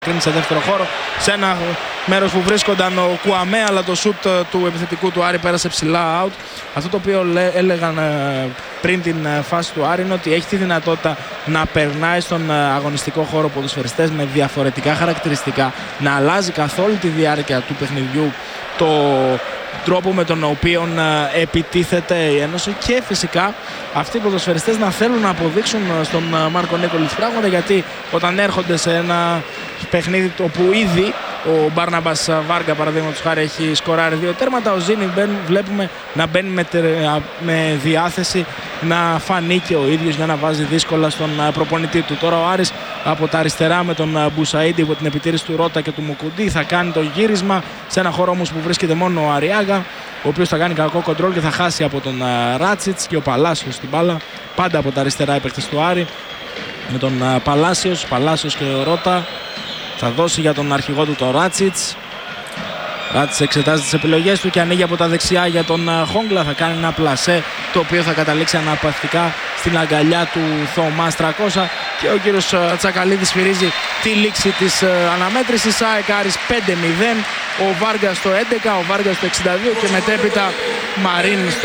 Σε δεύτερο χώρο, σε ένα μέρος που βρίσκονταν ο Κουαμέ, αλλά το σουτ του επιθετικού του Άρη πέρασε ψηλά out. Αυτό το οποίο έλεγαν πριν την φάση του Άρη είναι ότι έχει τη δυνατότητα να περνάει στον αγωνιστικό χώρο ποδοσφαιριστές με διαφορετικά χαρακτηριστικά, να αλλάζει καθ' όλη τη διάρκεια του παιχνιδιού το τρόπο με τον οποίο επιτίθεται η Ένωση και φυσικά αυτοί οι ποδοσφαιριστές να θέλουν να αποδείξουν στον Μάρκο Νίκολιτς πράγματα, γιατί όταν έρχονται σε ένα παιχνίδι όπου ήδη ο Μπάρναμπας Βάργα παραδείγματος χάρη έχει σκοράρει 2 τέρματα, ο Ζήνη βλέπουμε να μπαίνει με διάθεση να φανεί και ο ίδιος για να βάζει δύσκολα στον προπονητή του. Τώρα ο Άρης από τα αριστερά με τον Μπουσαΐντι υπό την επιτήρηση του Ρώτα και του Μουκουντή θα κάνει το γύρισμα σε ένα χώρο όμως που βρίσκεται μόνο ο Αριάγα, ο οποίος θα κάνει κακό κοντρόλ και θα χάσει από τον Ράτσιτς, και ο Παλάσιος στην μπάλα, πάντα από τα αριστερά οι παίκτες του Άρη με τον Παλάσιος και ο Ρώτα. Θα δώσει για τον αρχηγό του τον Ράτσιτς. Ράτσιτς εξετάζει τις επιλογές του και ανοίγει από τα δεξιά για τον Χόγκλα. Θα κάνει ένα πλασέ το οποίο θα καταλήξει αναπαυτικά στην αγκαλιά του Θωμάς 300 και ο κύριος Τσακαλίδης σφυρίζει τη λήξη της αναμέτρησης. ΑΕΚ Άρης 5-0, ο Βάργας στο 11, ο Βάργας στο 62 και μετέπειτα Μαρίν στο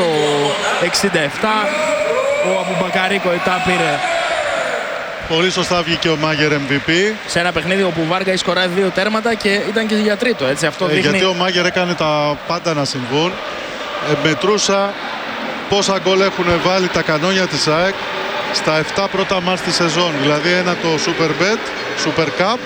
67. Ο Αμπουμπακαρίκο Ετά πήρε. Πολύ σωστά βγήκε ο Μάγερ MVP. Σε ένα παιχνίδι όπου ο Βάργα σκοράει 2 τέρματα και ήταν και για τρίτο, έτσι. Αυτό δείχνει... Γιατί ο Μάγερ έκανε τα πάντα να συμβούν. Μετρούσα πόσα γκολ έχουν βάλει τα κανόνια της ΑΕΚ στα 7 πρώτα μάτς της σεζόν. Δηλαδή ένα το Super Bet, Super Cup.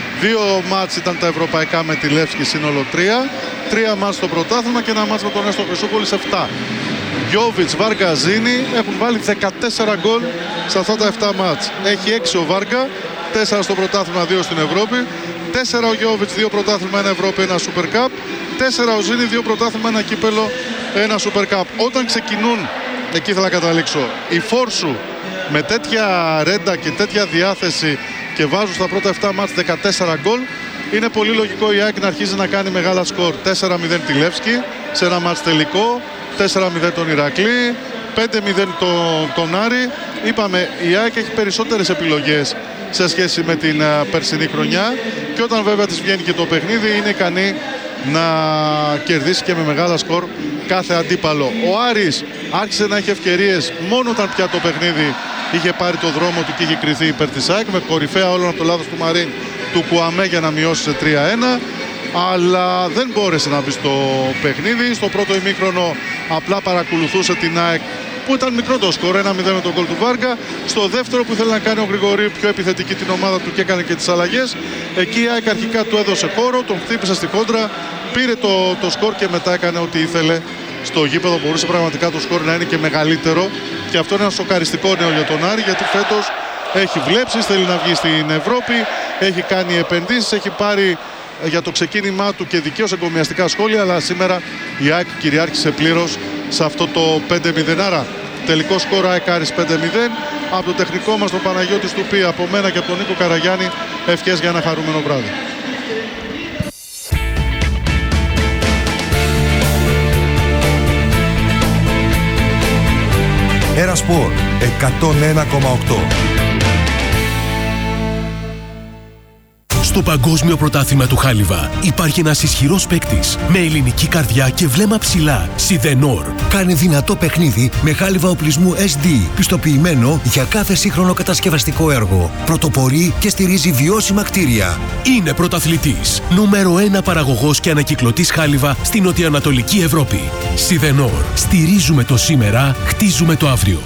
2 μάτς ήταν τα ευρωπαϊκά με τη Λεύσκη, σύνολο 3. 3 μάτς στο πρωτάθλημα και ένα μάτς με τον Έστω Χρυσούπολης 7. Γιόβιτς, Βάργα, Ζήνη έχουν βάλει 14 γκολ σε αυτά τα 7 μάτς. Έχει 6 ο Βάργα, 4 στο πρωτάθλημα, 2 στην Ευρώπη. 4 ο Γιόβιτς, 2 πρωτάθλημα, 1 Ευρώπη, 1 Super Cup. 4 ο Ζήνη, 2 πρωτάθλημα, 1 κύπελο, 1 Super Cup. Όταν ξεκινούν, εκεί θα καταλήξω, οι Φόρσου με τέτοια ρέντα και τέτοια διάθεση και βάζουν στα πρώτα 7 μάτς 14 γκολ, είναι πολύ λογικό η ΑΕΚ να αρχίζει να κάνει μεγάλα σκορ. 4-0 τη Λεύσκη σε ένα μάτς τελικό, 4-0 τον Ηρακλή, 5-0 τον Άρη. Είπαμε, η ΑΕΚ έχει περισσότερες επιλογές σε σχέση με την περσινή χρονιά και όταν βέβαια της βγαίνει και το παιχνίδι είναι ικανή να κερδίσει και με μεγάλα σκορ κάθε αντίπαλο. Ο Άρης άρχισε να έχει ευκαιρίες μόνο όταν πια το παιχνίδι είχε πάρει το δρόμο του και είχε κριθεί υπέρ της ΑΕΚ, με κορυφαία όλων από το λάθος του Μαρίν του Κουαμέ για να μειώσει σε 3-1. Αλλά δεν μπόρεσε να μπει στο παιχνίδι. Στο πρώτο ημίχρονο απλά παρακολουθούσε την ΑΕΚ που ήταν μικρό το σκορ, 1-0 με τον γκολ του Βάργα. Στο δεύτερο που ήθελε να κάνει ο Γρηγορίου πιο επιθετική την ομάδα του και έκανε και τις αλλαγές, εκεί η ΑΕΚ αρχικά του έδωσε χώρο, τον χτύπησε στη κόντρα, πήρε το σκορ και μετά έκανε ό,τι ήθελε στο γήπεδο. Μπορούσε πραγματικά το σκορ να είναι και μεγαλύτερο και αυτό είναι ένα σοκαριστικό νέο για τον Άρη, γιατί φέτος έχει βλέψεις, θέλει να βγει στην Ευρώπη, έχει κάνει επενδύσεις, έχει πάρει για το ξεκίνημά του και δικαίως εγκομιαστικά σχόλια, αλλά σήμερα η ΑΕΚ κυριάρχησε πλήρως σε αυτό το 5-0. Άρα τελικό σκορ ΑΕΚ Άρης 5-0. Από το τεχνικό μας τον Παναγιώτη Στουπή, από μένα και από τον Νίκο Καραγιάννη, ευχές για ένα χαρούμενο βράδυ. Ένα Σπορ 101,8. Στο Παγκόσμιο Πρωτάθλημα του Χάλιβα υπάρχει ένας ισχυρός παίκτης με ελληνική καρδιά και βλέμμα ψηλά. Σιδενόρ. Κάνει δυνατό παιχνίδι με χάλιβα οπλισμού SD, πιστοποιημένο για κάθε σύγχρονο κατασκευαστικό έργο. Πρωτοπορεί και στηρίζει βιώσιμα κτίρια. Είναι πρωταθλητής. Νούμερο 1 παραγωγός και ανακυκλωτής χάλιβα στην νοτιοανατολική Ευρώπη. Σιδενόρ. Στηρίζουμε το σήμερα, χτίζουμε το αύριο.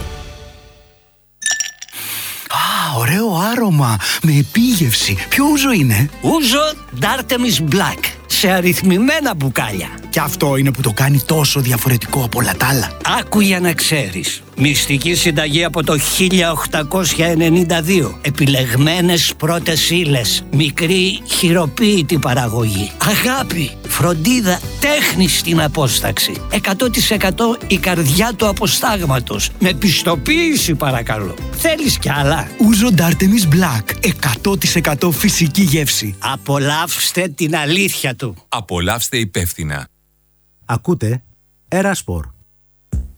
Ωραίο άρωμα, με επίγευση. Ποιο ούζο είναι? Ούζο D'Artemis Black, σε αριθμημένα μπουκάλια. Και αυτό είναι που το κάνει τόσο διαφορετικό από όλα τα άλλα. Άκου για να ξέρεις. Μυστική συνταγή από το 1892. Επιλεγμένες πρώτες ύλες. Μικρή χειροποίητη παραγωγή. Αγάπη, φροντίδα, τέχνη στην απόσταξη. 100% η καρδιά του αποστάγματος. Με πιστοποίηση παρακαλώ. Θέλεις κι άλλα? Ούζο D'Artemis Black. 100% φυσική γεύση. Απολαύστε την αλήθεια του. Απολαύστε υπεύθυνα. Ακούτε Ένα Σπορ.